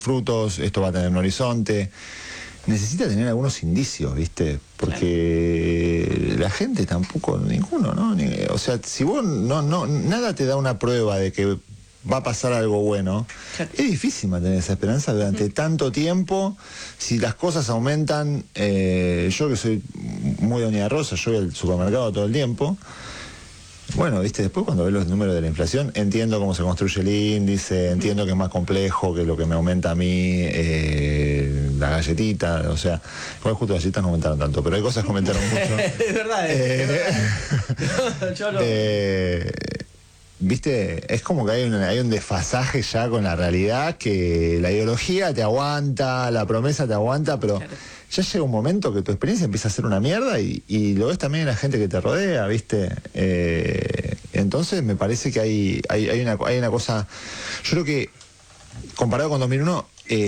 frutos, esto va a tener un horizonte. Necesita tener algunos indicios, ¿viste? Porque la gente tampoco, ninguno, ¿no? O sea, si vos nada te da una prueba de que va a pasar algo bueno, es difícil mantener esa esperanza durante tanto tiempo. Si las cosas aumentan, yo que soy muy doña Rosa, yo voy al supermercado todo el tiempo. Bueno, viste, después cuando ves los números de la inflación, entiendo cómo se construye el índice, entiendo que es más complejo que lo que me aumenta a mí la galletita, o sea, igual justo las galletas no aumentaron tanto, pero hay cosas que aumentaron mucho. Es verdad, yo no. Viste, es como que hay un desfasaje ya con la realidad, que la ideología te aguanta, la promesa te aguanta, pero ya llega un momento que tu experiencia empieza a ser una mierda y lo ves también en la gente que te rodea, ¿viste? Entonces me parece que hay una cosa, yo creo que comparado con 2001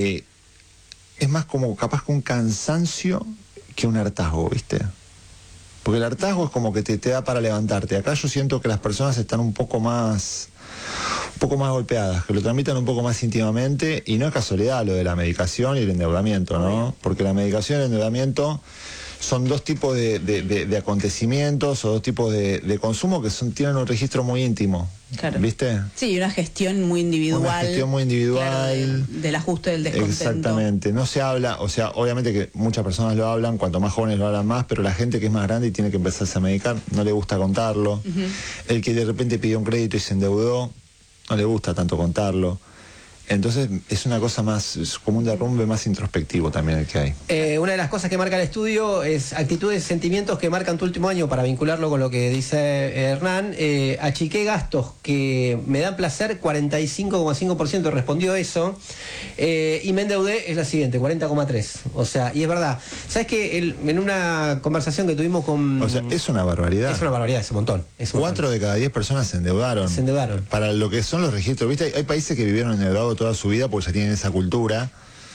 es más como capaz que un cansancio que un hartazgo, ¿viste? Porque el hartazgo es como que te da para levantarte. Acá yo siento que las personas están un poco más golpeadas, que lo tramitan un poco más íntimamente, y no es casualidad lo de la medicación y el endeudamiento, ¿no? Porque la medicación y el endeudamiento son dos tipos de acontecimios o dos tipos de consumo que tienen un registro muy íntimo. Claro. ¿Viste? Sí, una gestión muy individual. Una gestión muy individual. Claro, del ajuste del descontento. Exactamente. No se habla, o sea, obviamente que muchas personas lo hablan, cuanto más jóvenes lo hablan más, pero la gente que es más grande y tiene que empezarse a medicar, no le gusta contarlo. El que de repente pidió un crédito y se endeudó, no le gusta tanto contarlo. Entonces es una cosa más, es como un derrumbe más introspectivo también el que hay. Una de las cosas que marca el estudio es actitudes, sentimientos que marcan tu último año, para vincularlo con lo que dice Hernán. Achiqué gastos que me dan placer, 45,5% respondió eso. Y me endeudé, es la siguiente, 40,3%. O sea, y es verdad. ¿Sabes qué? En una conversación que tuvimos con... O sea, es una barbaridad. Es una barbaridad, es un montón. 4 de cada 10 personas se endeudaron. Se endeudaron. Para lo que son los registros, ¿viste? Hay países que vivieron endeudados toda su vida porque ya tienen esa cultura.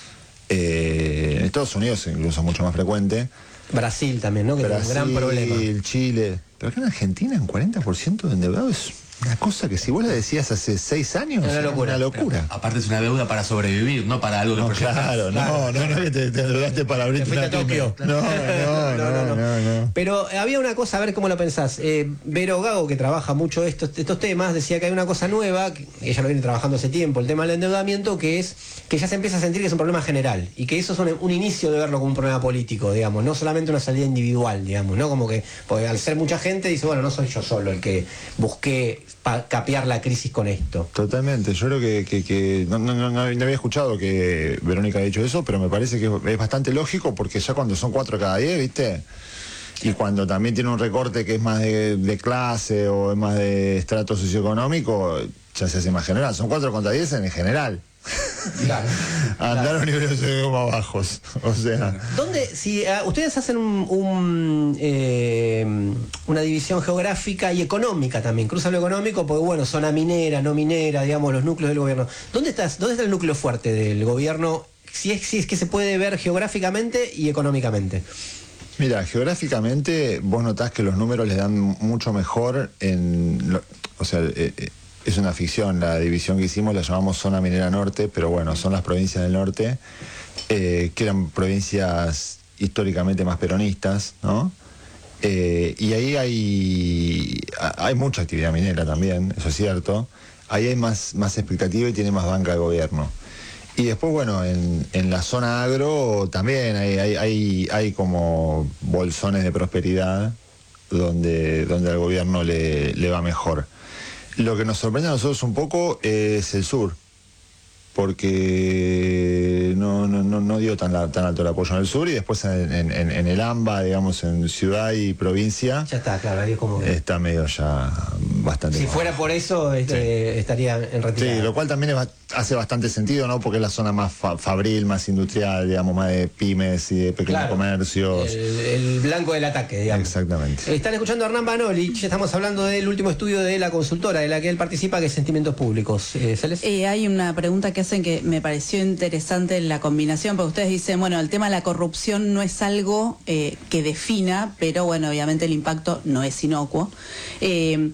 En Estados Unidos incluso es mucho más frecuente. Brasil también, ¿no? Que Brasil, tiene un gran problema. Chile. Pero acá en Argentina un 40% de endeudados es una cosa que si vos la decías hace 6 años, es una locura. Aparte es una deuda para sobrevivir, no para algo que proyectas. Claro, no que te endeudaste para abrirte una Tokio. No. Pero había una cosa, a ver cómo lo pensás. Vero Gago, que trabaja mucho estos temas, decía que hay una cosa nueva, que ella lo viene trabajando hace tiempo, el tema del endeudamiento, que es que ya se empieza a sentir que es un problema general y que eso es un inicio de verlo como un problema político, digamos, no solamente una salida individual, digamos, ¿no? Como que, porque al ser mucha gente dice, bueno, no soy yo solo el que busqué capear la crisis con esto. Totalmente, yo creo que no había escuchado que Verónica haya dicho eso, pero me parece que es bastante lógico, porque ya cuando son 4 cada 10, ¿viste? Y cuando también tiene un recorte que es más de clase o es más de estrato socioeconómico, ya se hace más general. Son 4 contra 10 en general. Claro. Andar a niveles socioeconómicos más bajos. O sea. ¿Dónde, si ustedes hacen una división geográfica y económica también, cruzan lo económico, porque bueno, zona minera, no minera, digamos, los núcleos del gobierno. ¿Dónde está el núcleo fuerte del gobierno? Si es que se puede ver geográficamente y económicamente. Mira, geográficamente vos notás que los números les dan mucho mejor es una ficción, la división que hicimos la llamamos Zona Minera Norte, pero bueno, son las provincias del norte, que eran provincias históricamente más peronistas, ¿no? Y ahí hay mucha actividad minera también, eso es cierto. Ahí hay más expectativa y tiene más banca de gobierno. Y después, bueno, en la zona agro también hay como bolsones de prosperidad donde al gobierno le va mejor. Lo que nos sorprende a nosotros un poco es el sur, porque no dio tan alto el apoyo en el sur, y después en el AMBA, digamos, en ciudad y provincia, ya está, claro, ahí es como que está medio ya bastante. Si fuera por eso, estaría en retirada. Sí, lo cual también hace bastante sentido, ¿no? Porque es la zona más fabril, más industrial, digamos, más de pymes y de pequeños comercios. El blanco del ataque, digamos. Exactamente. Están escuchando a Hernán Banolich, estamos hablando del último estudio de la consultora de la que él participa, que es Sentimientos Públicos. ¿Celes? Hay una pregunta que hacen que me pareció interesante en la combinación, porque ustedes dicen, bueno, el tema de la corrupción no es algo que defina, pero bueno, obviamente el impacto no es inocuo.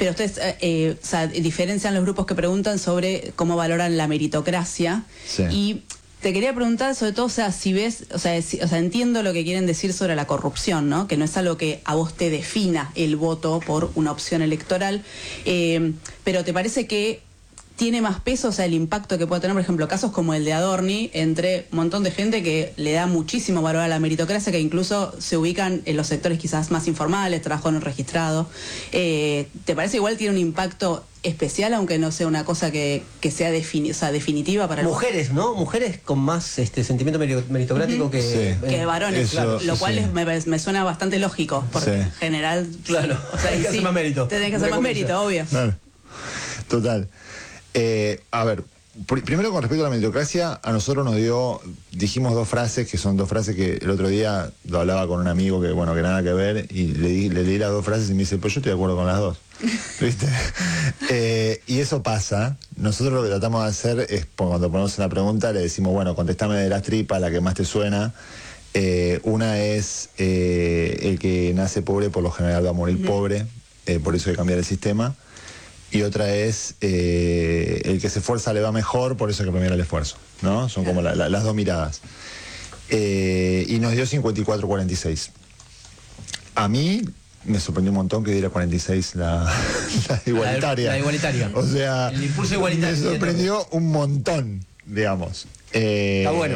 pero ustedes o sea, diferencian los grupos que preguntan sobre cómo valoran la meritocracia. Sí. Y te quería preguntar, sobre todo, o sea, si ves, o sea, entiendo lo que quieren decir sobre la corrupción, ¿no? Que no es algo que a vos te defina el voto por una opción electoral, pero ¿te parece que tiene más peso, o sea, el impacto que puede tener, por ejemplo, casos como el de Adorni, entre un montón de gente que le da muchísimo valor a la meritocracia, que incluso se ubican en los sectores quizás más informales, trabajo no registrado? ¿Te parece igual tiene un impacto especial, aunque no sea una cosa que sea, o sea, definitiva para mujeres, ¿no? Mujeres con más sentimiento meritocrático que varones, Eso, lo cual me suena bastante lógico, porque en general... Claro, o sea, hay que hacer más mérito. Tenés que hacer más mérito, obvio. Claro. Total. A ver, primero con respecto a la meritocracia, a nosotros dijimos dos frases, que son dos frases que el otro día lo hablaba con un amigo que, bueno, que nada que ver, y le leí las dos frases y me dice, pues yo estoy de acuerdo con las dos. ¿Viste? Y eso pasa. Nosotros lo que tratamos de hacer es, cuando ponemos una pregunta, le decimos, bueno, contestame de las tripas, la que más te suena. Una es, el que nace pobre por lo general va a morir pobre, por eso hay que cambiar el sistema. Y otra es, el que se esfuerza le va mejor, por eso hay que premiar el esfuerzo, ¿no? Son como las dos miradas. Y nos dio 54-46. A mí me sorprendió un montón que diera 46 la igualitaria. La igualitaria. O sea, el impulso igualitario. Me sorprendió un montón, digamos. Está bueno.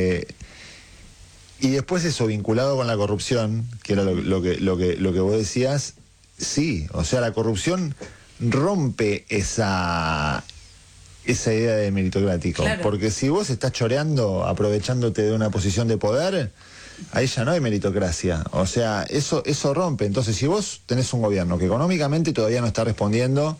Y después eso, vinculado con la corrupción, que era lo que vos decías, sí, o sea, la corrupción rompe esa idea de meritocrático. Claro. Porque si vos estás choreando, aprovechándote de una posición de poder, ahí ya no hay meritocracia. O sea, eso rompe. Entonces, si vos tenés un gobierno que económicamente todavía no está respondiendo,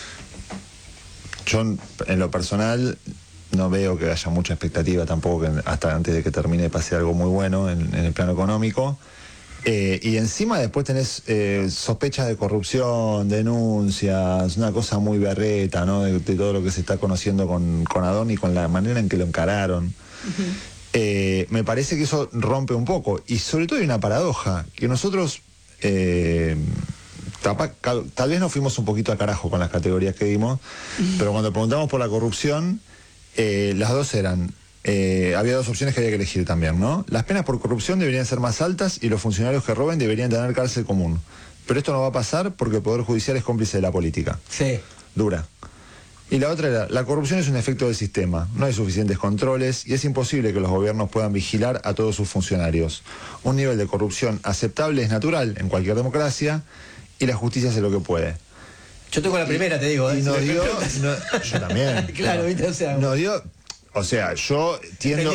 yo en lo personal no veo que haya mucha expectativa tampoco, que hasta antes de que termine pase algo muy bueno en el plano económico. Y encima después tenés sospechas de corrupción, denuncias, una cosa muy berreta, ¿no? De todo lo que se está conociendo con Adorni, con la manera en que lo encararon. Uh-huh. Me parece que eso rompe un poco. Y sobre todo hay una paradoja, que nosotros tal vez nos fuimos un poquito a carajo con las categorías que dimos, pero cuando preguntamos por la corrupción, las dos eran... había dos opciones que había que elegir también, ¿no? Las penas por corrupción deberían ser más altas y los funcionarios que roben deberían tener cárcel común. Pero esto no va a pasar porque el Poder Judicial es cómplice de la política. Sí. Dura. Y la otra era, la corrupción es un efecto del sistema, no hay suficientes controles y es imposible que los gobiernos puedan vigilar a todos sus funcionarios. Un nivel de corrupción aceptable es natural en cualquier democracia y la justicia hace lo que puede. Yo tengo la primera, te digo. Y nos dio... yo también. Claro, ¿viste? O sea... Nos dio... O sea, yo tiendo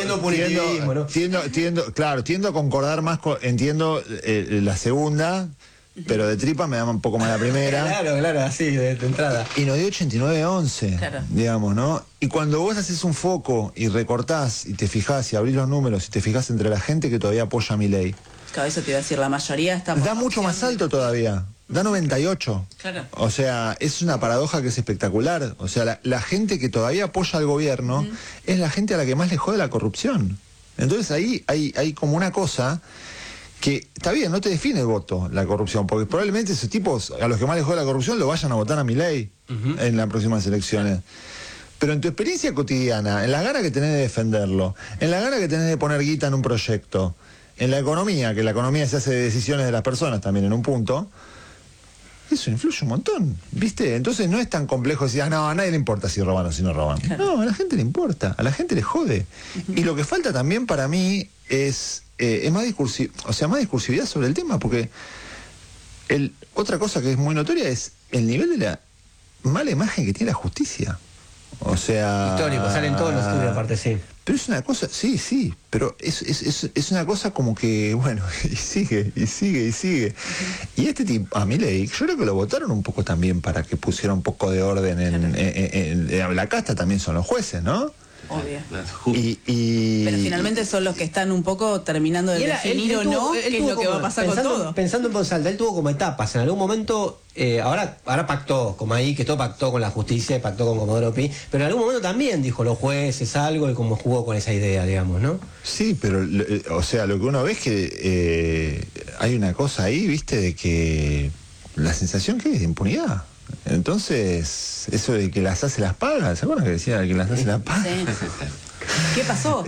a concordar más entiendo la segunda, pero de tripa me da un poco más la primera. Claro, así, de entrada. Y nos dio 89-11, claro, digamos, ¿no? Y cuando vos haces un foco y recortás y te fijás y abrís los números y te fijás entre la gente que todavía apoya a Milei. Claro, eso te iba a decir, la mayoría está... Da mucho más alto todavía. Da 98. Claro. O sea, es una paradoja que es espectacular. O sea, la gente que todavía apoya al gobierno es la gente a la que más le jode la corrupción. Entonces ahí hay como una cosa que, está bien, no te define el voto, la corrupción, porque probablemente esos tipos a los que más les jode la corrupción lo vayan a votar a Milei en las próximas elecciones. Pero en tu experiencia cotidiana, en las ganas que tenés de defenderlo, en las ganas que tenés de poner guita en un proyecto, en la economía, que la economía se hace de decisiones de las personas también en un punto... Eso influye un montón, ¿viste? Entonces no es tan complejo decir, no, a nadie le importa si roban o si no roban. Claro. No, a la gente le importa, a la gente le jode. Y lo que falta también para mí es más discursividad sobre el tema, porque otra cosa que es muy notoria es el nivel de la mala imagen que tiene la justicia. O sea... Histórico, salen todos los estudios aparte, sí. Pero es una cosa, sí, pero es una cosa como que, bueno, y sigue. Y este tipo, a Milei, yo creo que lo votaron un poco también para que pusiera un poco de orden en la casta también son los jueces, ¿no? Obvio. Pero finalmente son los que están un poco terminando de definir o no qué es lo que va a pasar con todo. Pensando en voz alta, él tuvo como etapas. En algún momento, ahora pactó, como ahí, que todo pactó con la justicia, pactó con Comodoro Pi, pero en algún momento también dijo los jueces algo y como jugó con esa idea, digamos, ¿no? Sí, pero, o sea, lo que uno ve es que hay una cosa ahí, viste, de que la sensación que es de impunidad. Entonces, eso de que las hace las paga, ¿se acuerdan que decía que las hace las paga? Sí. ¿Qué pasó?